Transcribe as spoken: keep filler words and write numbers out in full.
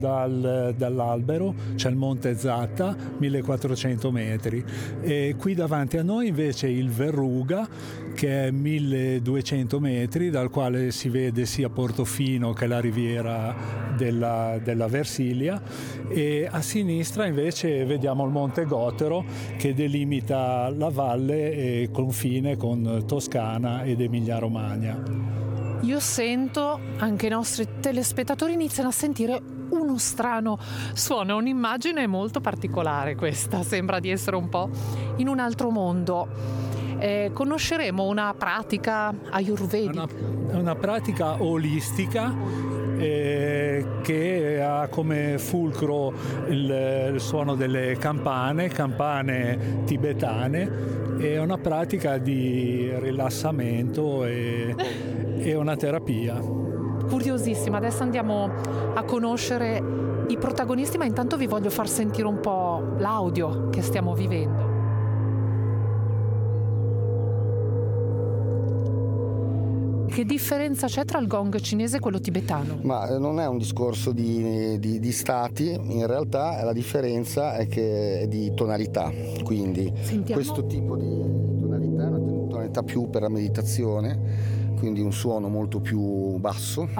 Dal, dall'albero c'è il Monte Zatta, millequattrocento metri, e qui davanti a noi invece il Verruga, che è milleduecento metri, dal quale si vede sia Portofino che la riviera della, della Versilia, e a sinistra invece vediamo il Monte Gotero, che delimita la valle e confine con Toscana ed Emilia-Romagna. Io sento, anche i nostri telespettatori iniziano a sentire uno strano suono, un'immagine molto particolare questa, sembra di essere un po' in un altro mondo. Eh, conosceremo una pratica ayurvedica? È una, una pratica olistica eh, che ha come fulcro il, il suono delle campane, campane tibetane. È una pratica di rilassamento e, e una terapia. Curiosissima, adesso andiamo a conoscere i protagonisti, ma intanto vi voglio far sentire un po' l'audio che stiamo vivendo. Che differenza c'è tra il gong cinese e quello tibetano? Ma non è un discorso di, di, di stati, in realtà la differenza è che è di tonalità, quindi Sentiamo. Questo tipo di tonalità è una tonalità più per la meditazione, quindi un suono molto più basso.